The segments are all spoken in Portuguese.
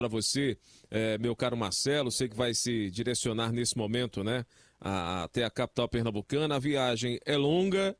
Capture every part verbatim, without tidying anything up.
para você, é, meu caro Marcelo, sei que vai se direcionar nesse momento, né, a- até a capital pernambucana. A viagem é longa,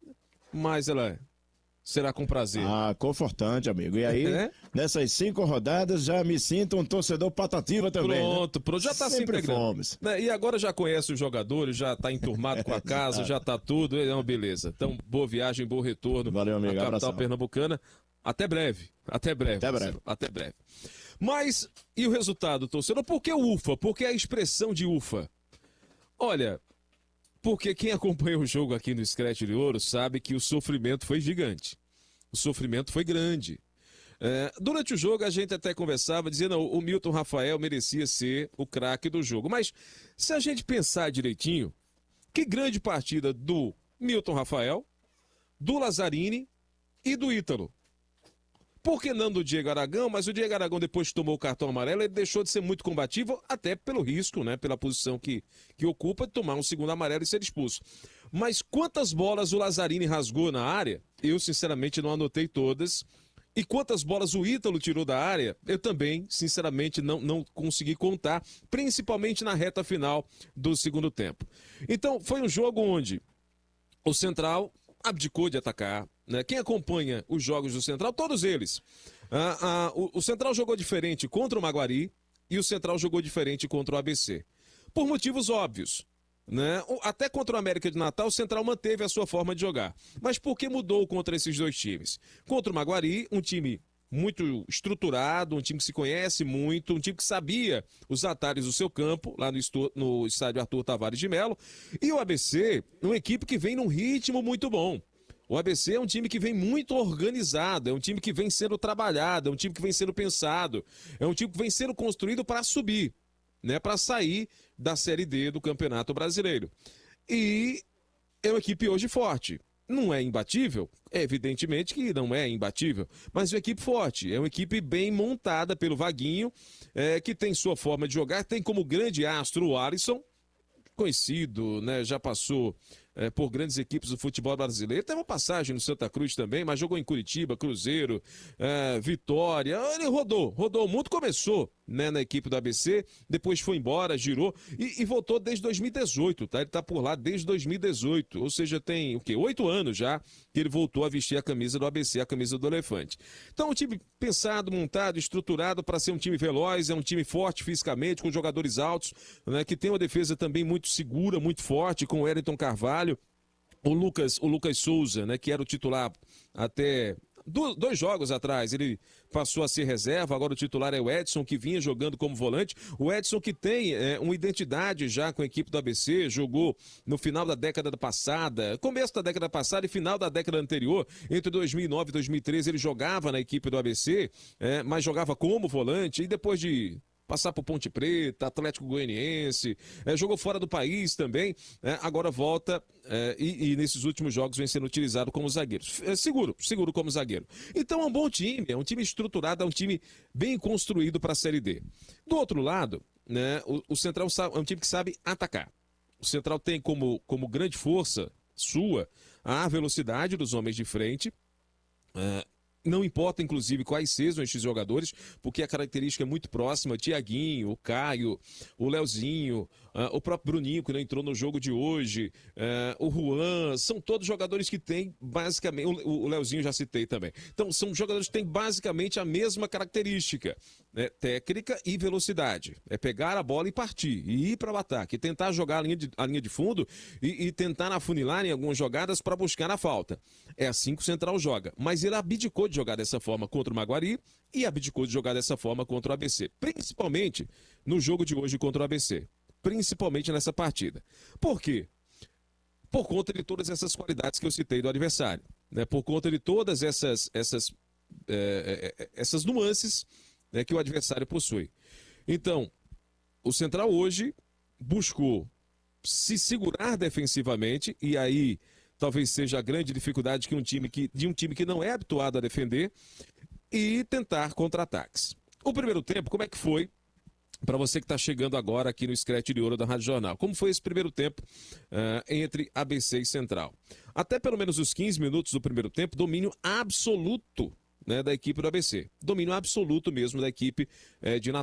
mas ela será com prazer. Ah, confortante, amigo. E aí, É? nessas cinco rodadas, já me sinto um torcedor patativa também, né? Pronto, pronto, já está se Sempre integrando. fomos. Né, e agora já conhece os jogadores, já está enturmado com a casa, já está tudo, é uma beleza. Então, boa viagem, bom retorno Valeu, amigo. à capital Abração. pernambucana. Até breve, até breve. Até breve. Marcelo, até breve. Mas, e o resultado, torcedor? Por que o UFA? Por que a expressão de UFA? Olha, porque quem acompanha o jogo aqui no Scratch de Ouro sabe que o sofrimento foi gigante. O sofrimento foi grande. É, durante o jogo a gente até conversava, dizendo que o Milton Rafael merecia ser o craque do jogo. Mas se a gente pensar direitinho, que grande partida do Milton Rafael, do Lazzarini e do Ítalo. Por que não do Diego Aragão? Mas o Diego Aragão, depois que tomou o cartão amarelo, ele deixou de ser muito combativo, até pelo risco, né? Pela posição que, que ocupa, de tomar um segundo amarelo e ser expulso. Mas quantas bolas o Lazzarini rasgou na área? Eu, sinceramente, não anotei todas. E quantas bolas o Ítalo tirou da área? Eu também, sinceramente, não, não consegui contar, principalmente na reta final do segundo tempo. Então, foi um jogo onde o Central abdicou de atacar, né? Quem acompanha os jogos do Central, todos eles. Ah, ah, o, o Central jogou diferente contra o Maguari e o Central jogou diferente contra o A B C. Por motivos óbvios. Né? Até contra o América de Natal, o Central manteve a sua forma de jogar. Mas por que mudou contra esses dois times? Contra o Maguari, um time muito estruturado, um time que se conhece muito, um time que sabia os atalhos do seu campo, lá no, estu- no estádio Arthur Tavares de Melo. E o A B C, uma equipe que vem num ritmo muito bom. O A B C é um time que vem muito organizado, é um time que vem sendo trabalhado, é um time que vem sendo pensado, é um time que vem sendo construído para subir, né, para sair da Série D do Campeonato Brasileiro. E é uma equipe hoje forte. Não é imbatível? É evidentemente que não é imbatível, mas é uma equipe forte, é uma equipe bem montada pelo Vaguinho, é, que tem sua forma de jogar, tem como grande astro o Alisson, conhecido, né, já passou é, por grandes equipes do futebol brasileiro, teve uma passagem no Santa Cruz também, mas jogou em Curitiba, Cruzeiro, é, Vitória, ele rodou, rodou o mundo, começou, né, na equipe do A B C, depois foi embora, girou e, e voltou desde dois mil e dezoito, tá? Ele tá por lá desde dois mil e dezoito, ou seja, tem o quê? Oito anos já que ele voltou a vestir a camisa do A B C, a camisa do Elefante. Então, um time pensado, montado, estruturado para ser um time veloz, é um time forte fisicamente, com jogadores altos, né, que tem uma defesa também muito segura, muito forte, com o Wellington Carvalho, o Lucas, o Lucas Souza, né, que era o titular até do, dois jogos atrás, ele passou a ser reserva, agora o titular é o Edson, que vinha jogando como volante. O Edson que tem é, uma identidade já com a equipe do A B C, jogou no final da década passada, começo da década passada e final da década anterior, entre dois mil e nove e dois mil e treze, ele jogava na equipe do A B C, é, mas jogava como volante, e depois de passar por Ponte Preta, Atlético Goianiense, é, jogou fora do país também, é, agora volta é, e, e nesses últimos jogos vem sendo utilizado como zagueiro. É, seguro, seguro como zagueiro. Então é um bom time, é um time estruturado, é um time bem construído para a Série D. Do outro lado, né, o, o Central é um time que sabe atacar. O Central tem como, como grande força sua a velocidade dos homens de frente, é, não importa, inclusive, quais sejam estes jogadores, porque a característica é muito próxima. O Tiaguinho, o Caio, o Leozinho, uh, o próprio Bruninho, que não entrou no jogo de hoje, uh, o Juan, são todos jogadores que têm basicamente... O, o Leozinho já citei também. Então, são jogadores que têm basicamente a mesma característica, né? Técnica e velocidade. É pegar a bola e partir, e ir para o ataque, tentar jogar a linha de, a linha de fundo e, e tentar afunilar em algumas jogadas para buscar a falta. É assim que o Central joga. Mas ele abdicou de jogar dessa forma contra o Maguari e abdicou de jogar dessa forma contra o A B C. Principalmente no jogo de hoje contra o A B C. Principalmente nessa partida. Por quê? Por conta de todas essas qualidades que eu citei do adversário. Né? Por conta de todas essas, essas, é, é, essas nuances, né, que o adversário possui. Então, o Central hoje buscou se segurar defensivamente e aí talvez seja a grande dificuldade que um time que, de um time que não é habituado a defender e tentar contra-ataques. O primeiro tempo, como é que foi para você que está chegando agora aqui no Scratch de Ouro da Rádio Jornal? Como foi esse primeiro tempo uh, entre A B C e Central? Até pelo menos os quinze minutos do primeiro tempo, domínio absoluto, né, da equipe do A B C. Domínio absoluto mesmo da equipe eh, de Natal.